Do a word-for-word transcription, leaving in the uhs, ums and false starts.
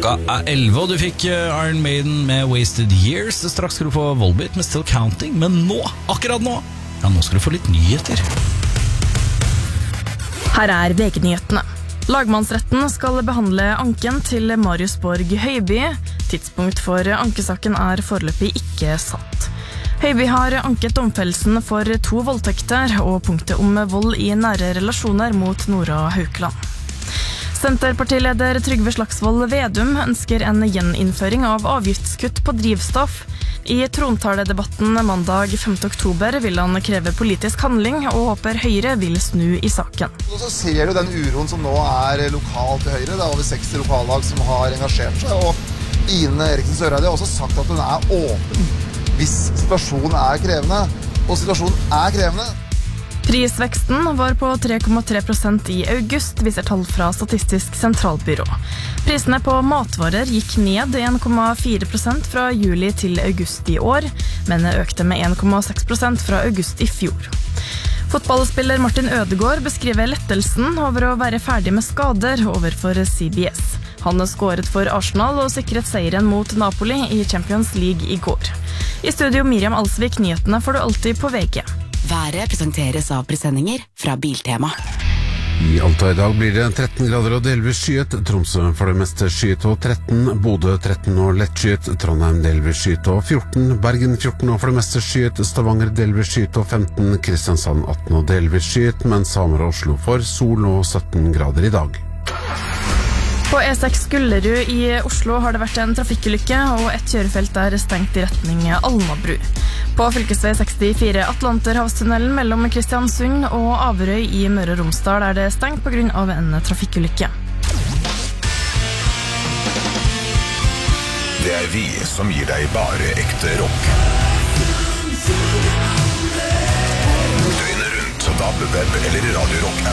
Klokka er elleve, og du fikk Iron Maiden med Wasted Years. Straks skal du få Volbeat med Still Counting, men nå, akkurat nå, ja, nå skal du få litt nyheter. Her er V G-nyhetene. Lagmannsretten skal behandle anken til Marius Borg Høiby. Tidspunkt for ankesaken er foreløpig ikke satt. Høiby har anket domfellelsen for to voldtekter og punktet om vold i nære relasjoner mot Nora Haukeland. Senterpartileder Trygve Slagsvold Vedum ønsker en gjeninnføring av avgiftskutt på drivstoff. I trontaledebatten mandag femte oktober vil han kreve politisk handling og håper Høyre vil snu i saken. Og så ser du den uroen som nå er lokalt i Høyre. Det er over seksti lokallag som har engasjert seg, og Ine Eriksen Søreide har også sagt at hun er åpen hvis situasjonen er krevende, og situasjonen er krevende. Prisveksten var på tre komma tre prosent i august, viser tall fra Statistisk sentralbyrå. Prisene på matvarer gikk ned en komma fire prosent fra juli til august i år, men økte med en komma seks prosent fra august i fjor. Fotballspiller Martin Ødegaard beskriver lettelsen over å være ferdig med skader overfor C B S. Han skåret for Arsenal og sikret seieren mot Napoli i Champions League i går. I studio Miriam Alsvik, nyhetene får du alltid på V G. Været presenteres av presendinger fra Biltema. I Alta i dag blir det tretten grader og delvis skyet. Tromsø for det meste skyet og tretten. Bodø tretten og lett skyet. Trondheim delvis skyet og fjorten. Bergen fjorten og for det meste skyet. Stavanger delvis skyet og femten. Kristiansand atten og delvis skyet, mens Hamar og Oslo får sol og sytten grader i dag. På E seks Skullerud i Oslo har det vært en trafikkulykke, og et kjørefelt er stengt i retning Alnabru. På fylkesvei sekstifire Atlanterhavstunnelen mellom Kristiansund og Averøy i Møre og Romsdal er det stengt på grunn av en trafikkulykke. Det er vi som gir deg bare ekte rock. Døgnet rundt, D A B, web eller Radio Rock-appen.